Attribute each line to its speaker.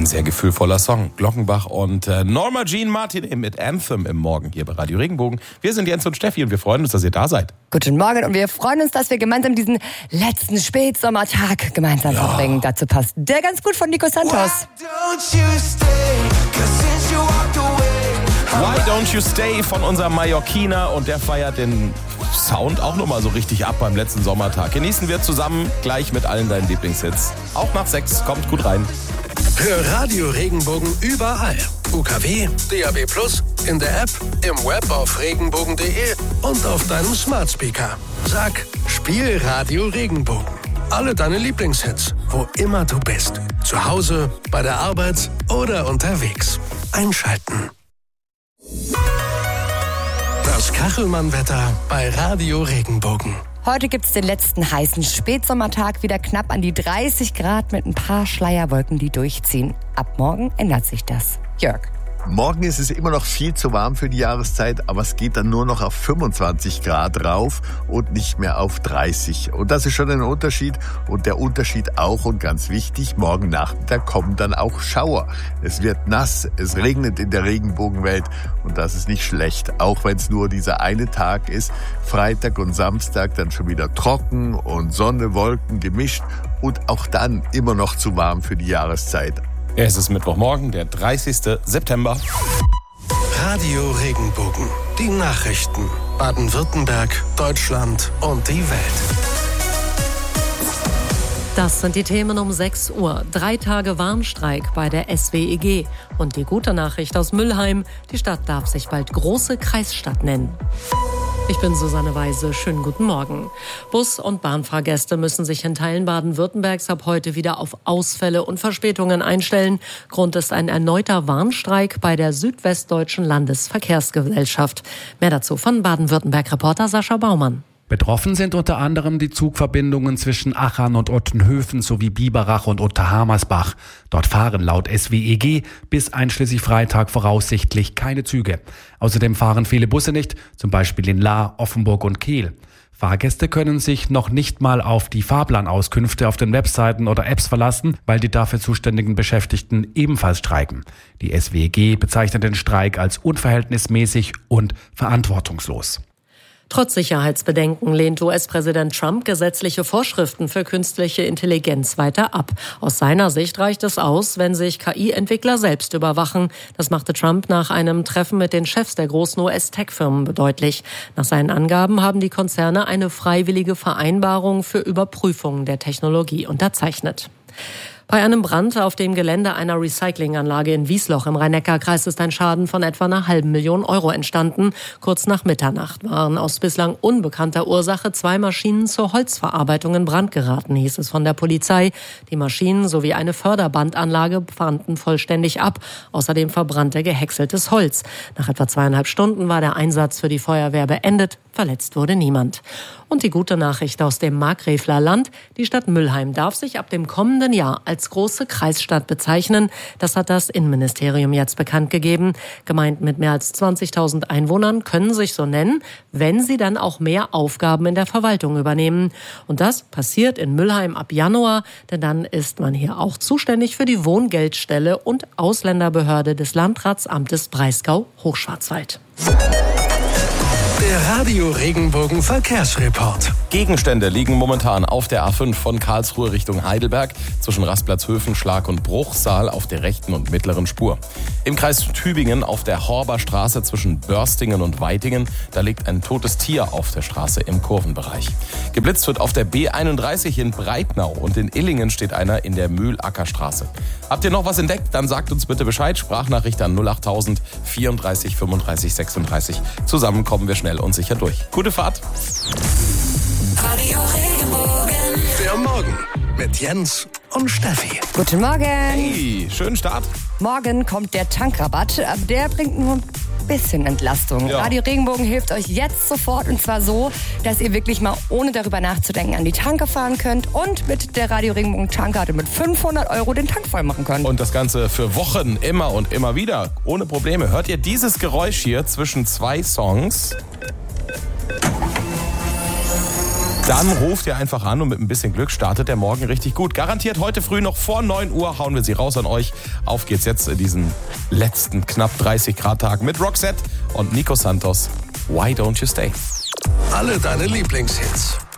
Speaker 1: Ein sehr gefühlvoller Song. Glockenbach und Norma Jean Martin mit Anthem im Morgen hier bei Radio Regenbogen. Wir sind Jens und Steffi und wir freuen uns, dass ihr da seid.
Speaker 2: Guten Morgen und wir freuen uns, dass wir gemeinsam diesen letzten Spätsommertag gemeinsam verbringen. Dazu passt der ganz gut von Nico Santos.
Speaker 1: Why Don't You Stay von unserem Mallorquiner und der feiert den Sound auch nochmal so richtig ab beim letzten Sommertag. Genießen wir zusammen gleich mit allen deinen Lieblingshits. Auch nach 6, kommt gut rein.
Speaker 3: Hör Radio Regenbogen überall. UKW, DAB+, in der App, im Web auf regenbogen.de und auf deinem Smart Speaker. Sag, spiel Radio Regenbogen. Alle deine Lieblingshits, wo immer du bist. Zu Hause, bei der Arbeit oder unterwegs. Einschalten. Das Kachelmann-Wetter bei Radio Regenbogen.
Speaker 2: Heute gibt's den letzten heißen Spätsommertag, wieder knapp an die 30 Grad mit ein paar Schleierwolken, die durchziehen. Ab morgen ändert sich das. Jörg.
Speaker 4: Morgen ist es immer noch viel zu warm für die Jahreszeit, aber es geht dann nur noch auf 25 Grad rauf und nicht mehr auf 30. Und das ist schon ein Unterschied. Und der Unterschied auch und ganz wichtig, morgen Nachmittag kommen dann auch Schauer. Es wird nass, es regnet in der Regenbogenwelt und das ist nicht schlecht. Auch wenn es nur dieser eine Tag ist, Freitag und Samstag dann schon wieder trocken und Sonne, Wolken gemischt und auch dann immer noch zu warm für die Jahreszeit.
Speaker 1: Es ist Mittwochmorgen, der 30. September.
Speaker 3: Radio Regenbogen. Die Nachrichten. Baden-Württemberg, Deutschland und die Welt.
Speaker 5: Das sind die Themen um 6 Uhr. 3 Tage Warnstreik bei der SWEG. Und die gute Nachricht aus Mülheim. Die Stadt darf sich bald große Kreisstadt nennen. Ich bin Susanne Weise. Schönen guten Morgen. Bus- und Bahnfahrgäste müssen sich in Teilen Baden-Württembergs ab heute wieder auf Ausfälle und Verspätungen einstellen. Grund ist ein erneuter Warnstreik bei der Südwestdeutschen Landesverkehrsgesellschaft. Mehr dazu von Baden-Württemberg-Reporter Sascha Baumann.
Speaker 6: Betroffen sind unter anderem die Zugverbindungen zwischen Achern und Ottenhöfen sowie Biberach und Unterhammersbach. Dort fahren laut SWEG bis einschließlich Freitag voraussichtlich keine Züge. Außerdem fahren viele Busse nicht, zum Beispiel in Lahr, Offenburg und Kehl. Fahrgäste können sich noch nicht mal auf die Fahrplanauskünfte auf den Webseiten oder Apps verlassen, weil die dafür zuständigen Beschäftigten ebenfalls streiken. Die SWEG bezeichnet den Streik als unverhältnismäßig und verantwortungslos.
Speaker 5: Trotz Sicherheitsbedenken lehnt US-Präsident Trump gesetzliche Vorschriften für künstliche Intelligenz weiter ab. Aus seiner Sicht reicht es aus, wenn sich KI-Entwickler selbst überwachen. Das machte Trump nach einem Treffen mit den Chefs der großen US-Tech-Firmen deutlich. Nach seinen Angaben haben die Konzerne eine freiwillige Vereinbarung für Überprüfungen der Technologie unterzeichnet. Bei einem Brand auf dem Gelände einer Recyclinganlage in Wiesloch im Rhein-Neckar-Kreis ist ein Schaden von etwa einer $500.000 entstanden. Kurz nach Mitternacht waren aus bislang unbekannter Ursache 2 Maschinen zur Holzverarbeitung in Brand geraten, hieß es von der Polizei. Die Maschinen sowie eine Förderbandanlage brannten vollständig ab. Außerdem verbrannte gehäckseltes Holz. Nach etwa 2,5 Stunden war der Einsatz für die Feuerwehr beendet. Verletzt wurde niemand. Und die gute Nachricht aus dem Markgräfler Land: Die Stadt Mülheim darf sich ab dem kommenden Jahr als große Kreisstadt bezeichnen. Das hat das Innenministerium jetzt bekannt gegeben. Gemeinden mit mehr als 20.000 Einwohnern können sich so nennen, wenn sie dann auch mehr Aufgaben in der Verwaltung übernehmen. Und das passiert in Mülheim ab Januar, denn dann ist man hier auch zuständig für die Wohngeldstelle und Ausländerbehörde des Landratsamtes Breisgau-Hochschwarzwald.
Speaker 3: Der Radio Regenbogen Verkehrsreport.
Speaker 1: Gegenstände liegen momentan auf der A5 von Karlsruhe Richtung Heidelberg zwischen Rastplatzhöfen, Schlag und Bruchsal auf der rechten und mittleren Spur. Im Kreis Tübingen auf der Horber Straße zwischen Börstingen und Weitingen, da liegt ein totes Tier auf der Straße im Kurvenbereich. Geblitzt wird auf der B31 in Breitnau und in Illingen steht einer in der Mühlackerstraße. Habt ihr noch was entdeckt? Dann sagt uns bitte Bescheid. Sprachnachricht an 08000 34 35 36. Zusammen kommen wir schnell und sicher durch. Gute Fahrt.
Speaker 3: Radio Regenbogen. Der Morgen mit Jens und Steffi.
Speaker 2: Guten Morgen.
Speaker 1: Hey, schönen Start.
Speaker 2: Morgen kommt der Tankrabatt. Der bringt nur ein bisschen Entlastung.
Speaker 1: Ja.
Speaker 2: Radio Regenbogen hilft euch jetzt sofort, und zwar so, dass ihr wirklich mal ohne darüber nachzudenken an die Tanke fahren könnt und mit der Radio Regenbogen Tankkarte mit 500 € den Tank voll machen könnt.
Speaker 1: Und das Ganze für Wochen, immer und immer wieder, ohne Probleme. Hört ihr dieses Geräusch hier zwischen 2 Songs? Dann ruft ihr einfach an und mit ein bisschen Glück startet der Morgen richtig gut. Garantiert heute früh noch vor 9 Uhr hauen wir sie raus an euch. Auf geht's jetzt in diesen letzten knapp 30 Grad Tag mit Roxette und Nico Santos. Why Don't You Stay?
Speaker 3: Alle deine Lieblingshits.